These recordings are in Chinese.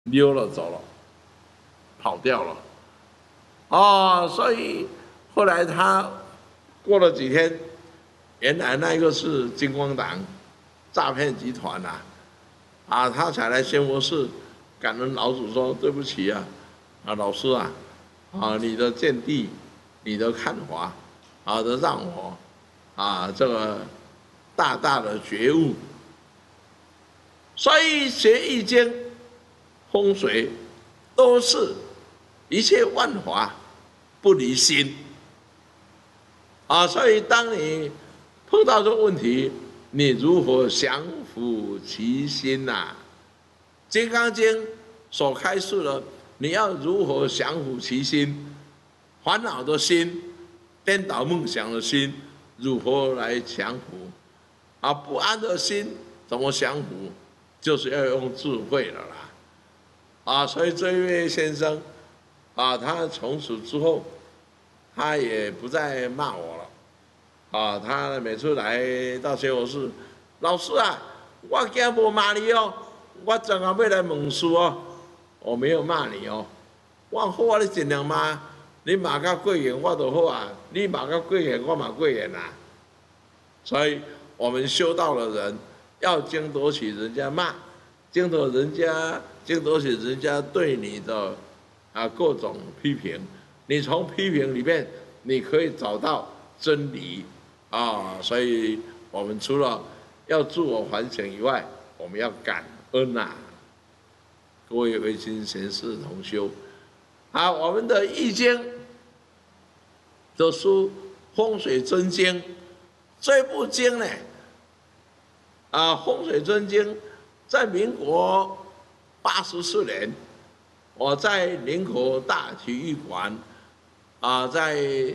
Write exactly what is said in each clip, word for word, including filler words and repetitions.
溜了走了，跑掉了。哦，所以后来他过了几天，原来那个是金光党诈骗集团啊，啊，他才来仙佛寺感恩老祖说对不起啊，啊老师啊，啊你的见地，你的看法，啊的让我啊这个大大的觉悟。所以学易经、风水都是一切万法不离心啊。所以当你碰到这个问题，你如何降伏其心呐、啊？《金刚经》所开示了，你要如何降伏其心？烦恼的心、颠倒梦想的心，如何来降服？啊，不安的心怎么降服？就是要用智慧了啦。啊，所以这一位先生，啊，他从此之后，他也不再骂我了。啊，他每次来到仙佛寺，老师啊，我今日无骂你哦，我正要要来问事哦，我没有骂你哦，我好啊，你尽量骂，你骂到过瘾我就好啊，你骂到过瘾我嘛过瘾啊。所以我们修道的人要经得起人家骂，经得人家经得起人家对你的啊各种批评，你从批评里面你可以找到真理啊。所以我们除了要自我反省以外，我们要感恩呐、啊。各位维新贤士同修，啊，我们的易经的书《风水真经》这部经呢，啊，《风水真经》在民国八十四年，我在林口大体育馆，啊，在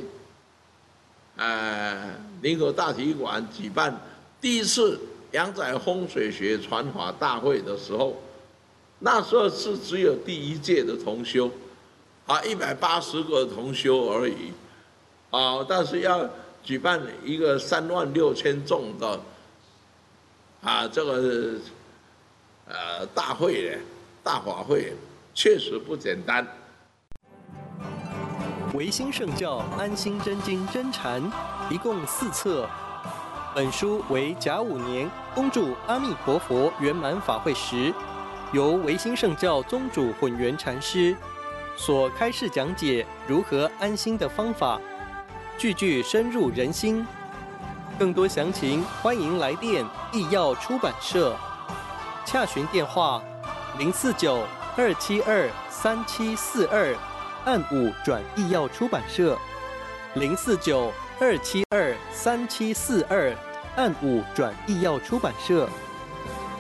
呃林口大体育馆举办第一次阳宅风水学传法大会的时候，那时候是只有第一届的同修，啊，一百八十个同修而已，啊，但是要举办一个三万六千众的啊这个呃大会呢，大法会确实不简单。 维新圣教安心真经真禅一共四册，本书为甲午年恭祝阿弥陀佛圆满法会时，由维新圣教宗主混元禅师所开示讲解如何安心的方法，句句深入人心。更多详情，欢迎来电易药出版社，洽询电话零四九二七二三七四二，按五转易药出版社零四九二七二三七四二，按五转易药出版社。